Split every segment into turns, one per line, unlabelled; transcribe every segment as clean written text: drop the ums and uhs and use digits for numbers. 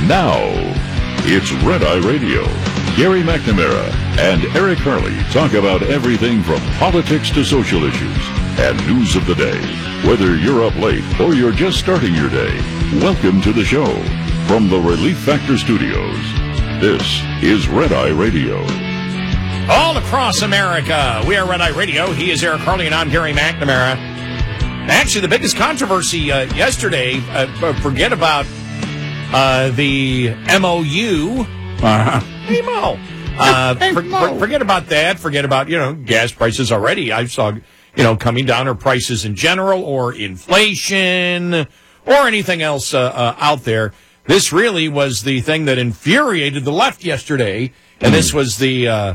Now, it's Red Eye Radio. Gary McNamara and Eric Harley talk about everything from politics to social issues and news of the day. Whether you're up late or you're just starting your day, welcome to the show. From the Relief Factor Studios, this is Red Eye Radio.
All across America, we are Red Eye Radio. He is Eric Harley, and I'm Gary McNamara. Actually, the biggest controversy yesterday, forget about the MOU. Hey, Mo. Forget about that. Forget about, gas prices already. I saw, coming down, or prices in general, or inflation, or anything else out there. This really was the thing that infuriated the left yesterday, and this was the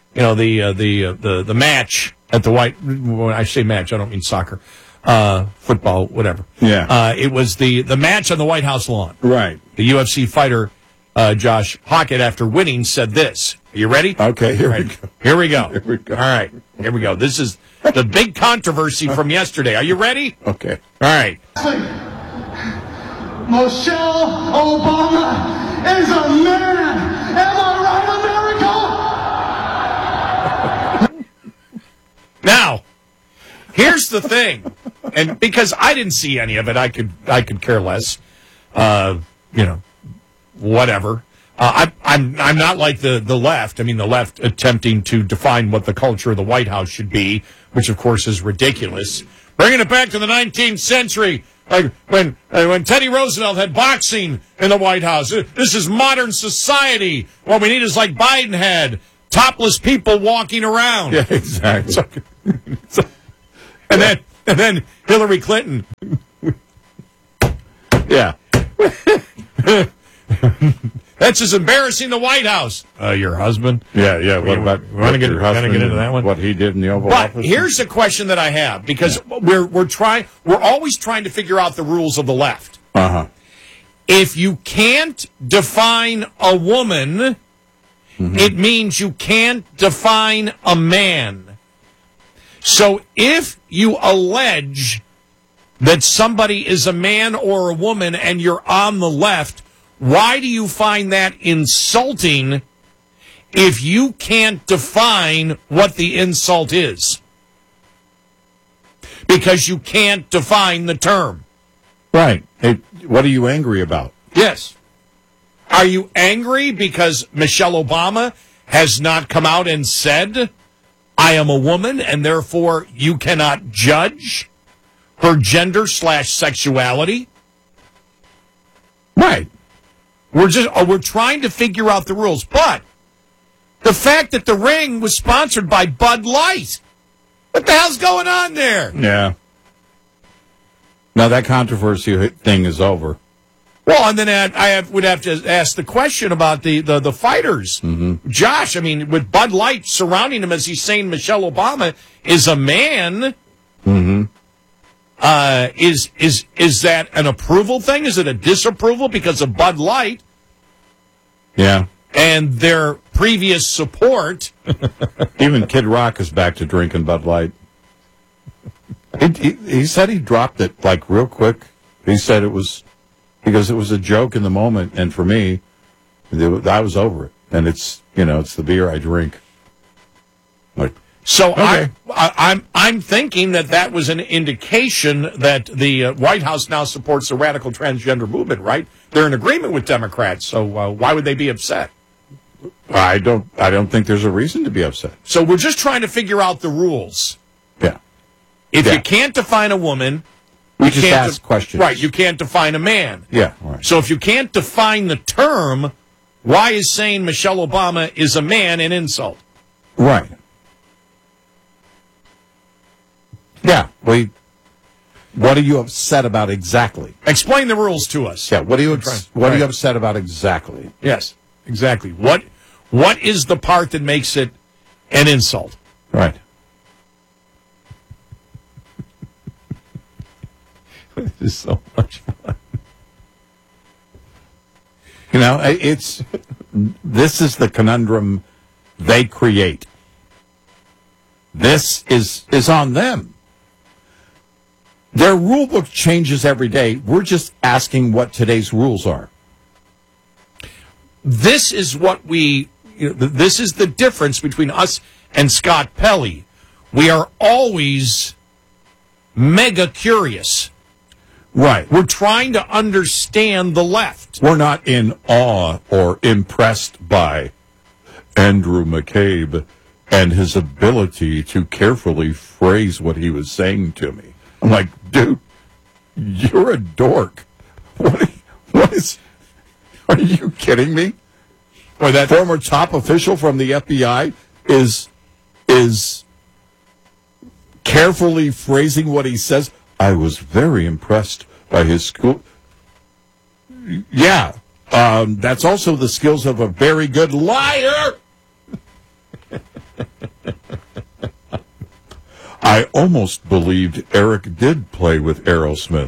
match at the White. When I say match, I don't mean soccer, football, whatever.
Yeah.
It was the match on the White House lawn.
Right.
The UFC fighter Josh Hockett, after winning, said this. Are you ready?
Okay. Here we go.
Here we go. All right. Here we go. This is the big controversy from yesterday. Are you ready?
Okay.
All right.
Michelle Obama is a man. Am I right, America?
Now, here's the thing, and because I didn't see any of it, I could care less. Whatever. I'm not like the left. I mean, the left attempting to define what the culture of the White House should be, which of course is ridiculous. Bringing it back to the 19th century. Like when Teddy Roosevelt had boxing in the White House. This is modern society. What we need is like Biden had, topless people walking around.
Yeah, exactly.
And then Hillary Clinton.
Yeah.
That's just embarrassing the White House. Your husband?
Yeah. What about
want to get into that one?
What he did in the Oval
But
Office?
here's the question that I have, because we're always trying to figure out the rules of the left.
Uh-huh.
If you can't define a woman, it means you can't define a man. So if you allege that somebody is a man or a woman and you're on the left, why do you find that insulting if you can't define what the insult is? Because you can't define the term.
Right. Hey, what are you angry about?
Yes. Are you angry because Michelle Obama has not come out and said, I am a woman, and therefore you cannot judge her gender/sexuality?
Right.
We're trying to figure out the rules. But the fact that the ring was sponsored by Bud Light, what the hell's going on there?
Yeah. Now that controversy thing is over.
Well, and then would have to ask the question about the fighters. Mm-hmm. Josh, I mean, with Bud Light surrounding him as he's saying Michelle Obama is a man, is that an approval thing? Is it a disapproval because of Bud Light?
Yeah.
And their previous support.
Even Kid Rock is back to drinking Bud Light. He said he dropped it, like, real quick. He said it was because it was a joke in the moment, and for me, I was over it. And it's the beer I drink. Like,
so
okay.
I'm thinking that was an indication that the White House now supports the radical transgender movement, right? They're in agreement with Democrats, so why would they be upset?
I don't think there's a reason to be upset.
So we're just trying to figure out the rules.
Yeah.
If you can't define a woman,
we just ask questions.
Right, you can't define a man.
Yeah, right.
So if you can't define the term, why is saying Michelle Obama is a man an insult?
Right. Yeah. What are you upset about exactly?
Explain the rules to us.
Yeah. What are you upset about exactly?
Yes, exactly. What is the part that makes it an insult?
Right.
This is so much fun.
This is the conundrum they create. This is on them. Their rule book changes every day. We're just asking what today's rules are.
this is what this is the difference between us and Scott Pelley. We are always mega curious.
Right.
We're trying to understand the left.
We're not in awe or impressed by Andrew McCabe and his ability to carefully phrase what he was saying to me. I'm like, dude, you're a dork. What is... Are you kidding me?
Or that
former top official from the FBI is carefully phrasing what he says. I was very impressed by his school. Yeah, that's also the skills of a very good liar. I almost believed Eric did play with Aerosmith.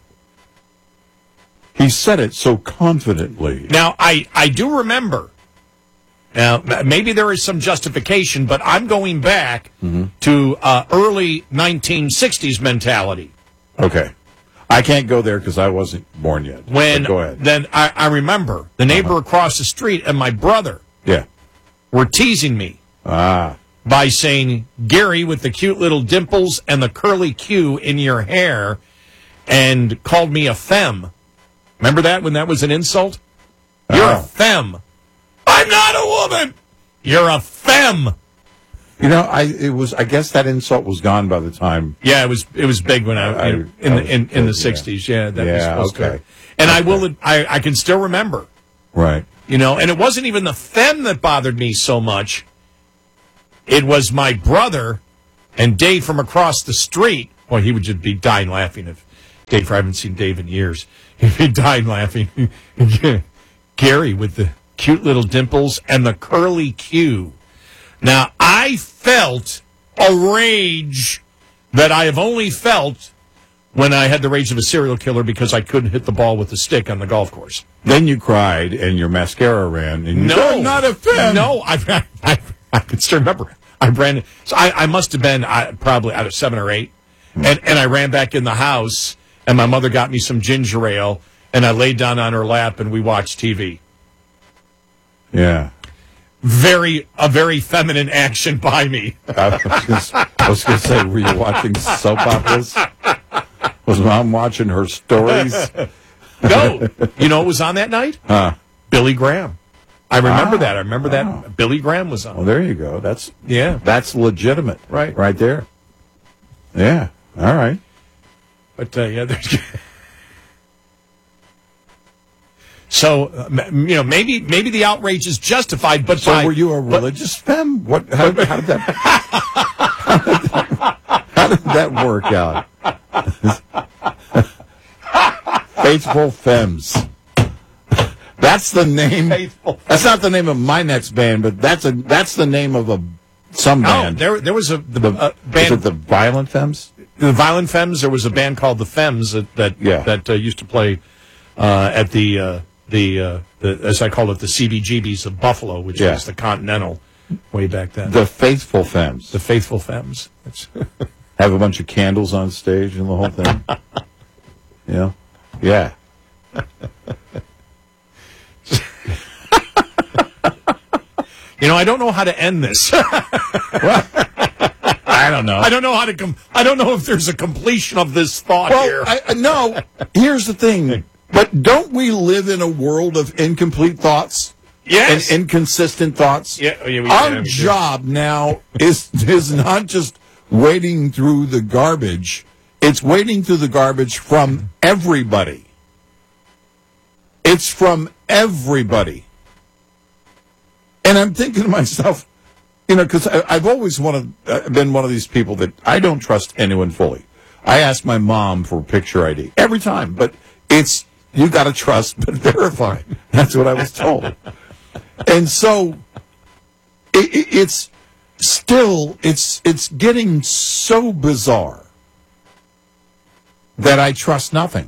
He said it so confidently.
Now, I do remember. Now, maybe there is some justification, but I'm going back to early 1960s mentality.
Okay. I can't go there because I wasn't born yet. Go ahead.
Then I remember the neighbor across the street and my brother were teasing me by saying, Gary, with the cute little dimples and the curly Q in your hair, and called me a femme. Remember that when that was an insult? You're a femme. I'm not a woman. You're a femme.
You know, I guess that insult was gone by the time.
Yeah, it was big when in the 60s. Yeah, that was supposed to. And I can still remember.
Right.
You know, and it wasn't even the femme that bothered me so much. It was my brother and Dave from across the street. Boy, he would just be dying laughing if Dave. I haven't seen Dave in years. He'd be dying laughing. Gary with the cute little dimples and the curly Q. Now, I felt a rage that I have only felt when I had the rage of a serial killer because I couldn't hit the ball with a stick on the golf course.
Then you cried and your mascara ran. And
no,
not a femme.
No, I can still remember. I ran. So I must have been probably out of 7 or 8. And I ran back in the house, and my mother got me some ginger ale, and I laid down on her lap, and we watched TV.
Yeah.
A very feminine action by me.
I was going to say, were you watching soap operas? Was Mom watching her stories?
No. You know what was on that night? Billy Graham. I remember that. I remember that Billy Graham was on.
Well, there you go. That's legitimate.
Right.
Right there. Yeah. All right.
But, there's... So, maybe the outrage is justified, but
were you a religious femme? What? How did that work out? Faithful Femmes. That's the name. That's not the name of my next band, but that's the name of some band.
There was a band.
Is it the Violent Femmes?
The Violent Femmes. There was a band called the Femmes that used to play at the as I call it, the CBGBs of Buffalo, which was the Continental way back then.
The Faithful Femmes.
The Faithful Femmes.
Have a bunch of candles on stage and the whole thing. Yeah.
I don't know how to end this.
I don't know.
I don't know how to I don't know if there's a completion of this thought here.
No. Here's the thing. But don't we live in a world of incomplete thoughts?
Yes.
And inconsistent thoughts? Our job now is not just wading through the garbage. It's wading through the garbage from everybody. It's from everybody. And I'm thinking to myself, because I've always been one of these people that I don't trust anyone fully. I ask my mom for picture ID every time, but you got to trust but verify. That's what I was told. And so it's getting so bizarre that I trust nothing.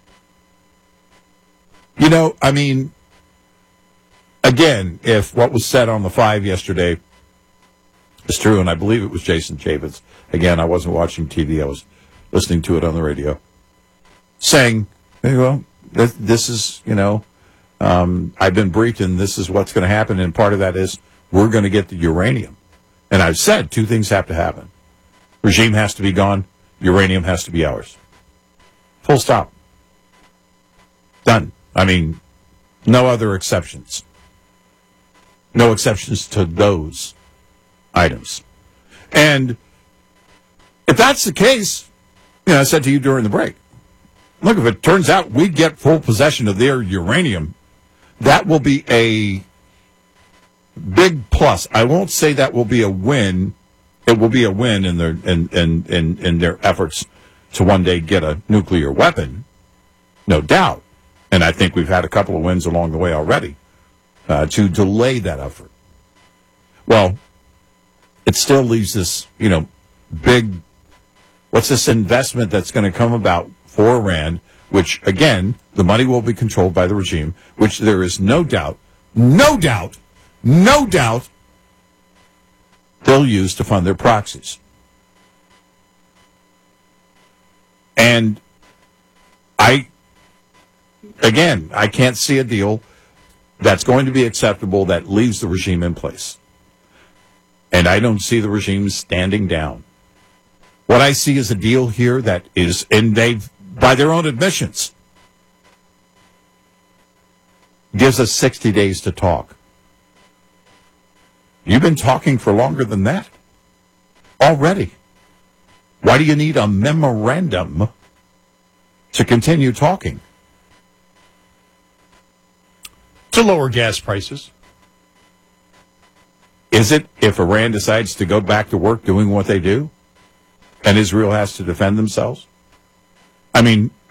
Again, if what was said on the 5 yesterday is true, and I believe it was Jason Chaffetz. Again, I wasn't watching TV. I was listening to it on the radio. Saying, well, this is, I've been briefed, and this is what's going to happen, and part of that is we're going to get the uranium. And I've said two things have to happen. Regime has to be gone. Uranium has to be ours. Full stop. Done. I mean, no other exceptions. No exceptions to those items. And if that's the case, I said to you during the break, look, if it turns out we get full possession of their uranium, that will be a big plus. I won't say that will be a win. It will be a win in their in their efforts to one day get a nuclear weapon, no doubt. And I think we've had a couple of wins along the way already to delay that effort. Well, it still leaves this, big. What's this investment that's going to come about for Iran? Which again, the money will be controlled by the regime, which there is no doubt, they'll use to fund their proxies. And I can't see a deal that's going to be acceptable that leaves the regime in place. And I don't see the regime standing down. What I see is a deal here that is, and they've, by their own admissions, gives us 60 days to talk. You've been talking for longer than that already. Why do you need a memorandum to continue talking?
To lower gas prices.
Is it if Iran decides to go back to work doing what they do and Israel has to defend themselves? I mean,